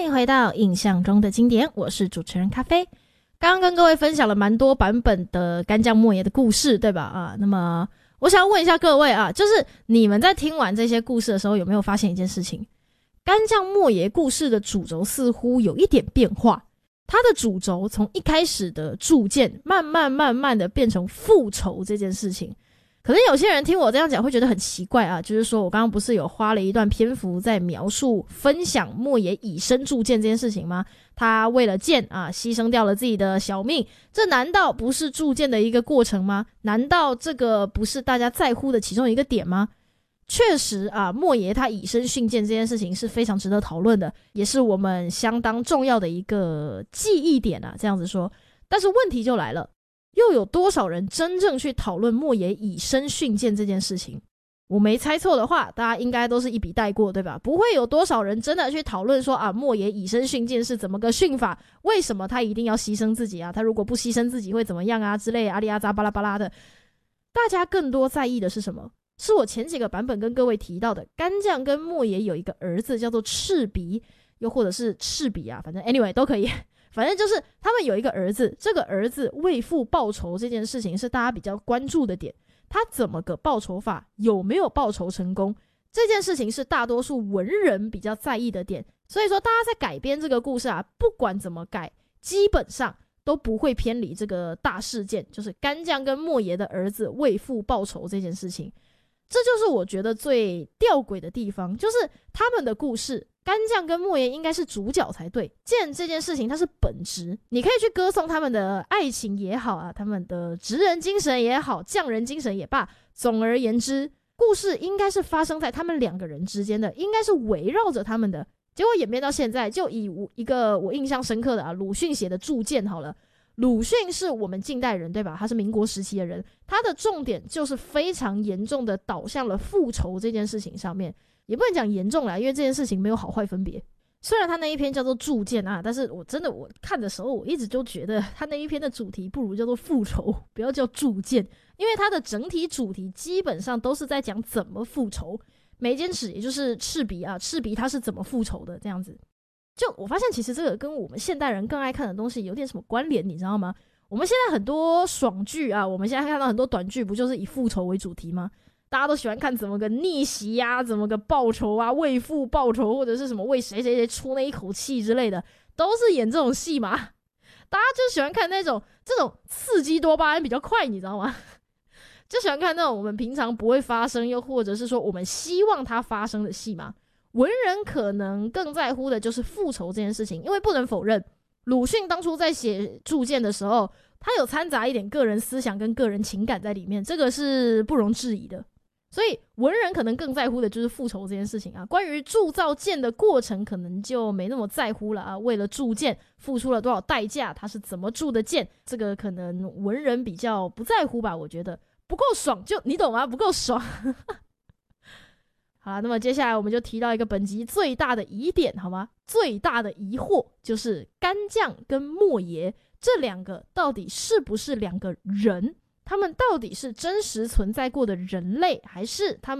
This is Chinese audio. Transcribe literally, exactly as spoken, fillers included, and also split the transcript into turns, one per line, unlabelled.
欢迎回到印象中的经典，我是主持人咖啡。刚刚跟各位分享了蛮多版本的干将莫邪的故事，对吧？啊，那么我想要问一下各位啊，就是你们在听完这些故事的时候，有没有发现一件事情？干将莫邪故事的主轴似乎有一点变化，它的主轴从一开始的铸剑，慢慢慢慢的变成复仇这件事情。可能有些人听我这样讲会觉得很奇怪啊，就是说我刚刚不是有花了一段篇幅在描述分享莫邪以身铸剑这件事情吗？他为了剑啊牺牲掉了自己的小命，这难道不是铸剑的一个过程吗？难道这个不是大家在乎的其中一个点吗？确实啊，莫邪他以身殉剑这件事情是非常值得讨论的，也是我们相当重要的一个记忆点啊，这样子说。但是问题就来了，又有多少人真正去讨论莫邪以身殉剑这件事情？我没猜错的话，大家应该都是一笔带过，对吧？不会有多少人真的去讨论说啊，莫邪以身殉剑是怎么个殉法？为什么他一定要牺牲自己啊？他如果不牺牲自己会怎么样啊？之类阿里阿扎巴拉巴拉的。大家更多在意的是什么？是我前几个版本跟各位提到的，干将跟莫邪有一个儿子叫做赤鼻，又或者是赤鼻啊，反正 anyway 都可以。反正就是他们有一个儿子，这个儿子为父报仇这件事情是大家比较关注的点。他怎么个报仇法？有没有报仇成功？这件事情是大多数文人比较在意的点。所以说大家在改编这个故事啊，不管怎么改，基本上都不会偏离这个大事件，就是干将跟莫邪的儿子为父报仇这件事情。这就是我觉得最吊诡的地方，就是他们的故事干将跟莫邪应该是主角才对，剑这件事情它是本质，你可以去歌颂他们的爱情也好啊，他们的职人精神也好，匠人精神也罢，总而言之，故事应该是发生在他们两个人之间的，应该是围绕着他们的。结果演变到现在，就以一个我印象深刻的啊，鲁迅写的铸剑好了。鲁迅是我们近代人对吧？他是民国时期的人，他的重点就是非常严重的导向了复仇这件事情上面，也不能讲严重啦，因为这件事情没有好坏分别。虽然他那一篇叫做铸剑啊，但是我真的我看的时候，我一直就觉得他那一篇的主题不如叫做复仇，不要叫铸剑，因为他的整体主题基本上都是在讲怎么复仇。眉间尺也就是赤鼻啊，赤鼻他是怎么复仇的这样子。就我发现其实这个跟我们现代人更爱看的东西有点什么关联，你知道吗？我们现在很多爽剧啊，我们现在看到很多短剧，不就是以复仇为主题吗？大家都喜欢看怎么个逆袭啊，怎么个报仇啊，为父报仇，或者是什么为谁谁谁出那一口气之类的，都是演这种戏嘛。大家就喜欢看那种这种刺激多巴胺比较快，你知道吗？就喜欢看那种我们平常不会发生，又或者是说我们希望它发生的戏嘛。文人可能更在乎的就是复仇这件事情，因为不能否认，鲁迅当初在写铸剑的时候，他有掺杂一点个人思想跟个人情感在里面，这个是不容置疑的。所以文人可能更在乎的就是复仇这件事情啊。关于铸造剑的过程，可能就没那么在乎了啊。为了铸剑，付出了多少代价，他是怎么铸的剑，这个可能文人比较不在乎吧。我觉得不够爽，就你懂吗？不够爽。好啦，那么接下来我们就提到一个本集最大的疑点，好吗？最大的疑惑就是干将跟莫邪这两个到底是不是两个人？他们到底是真实存在过的人类，还是他们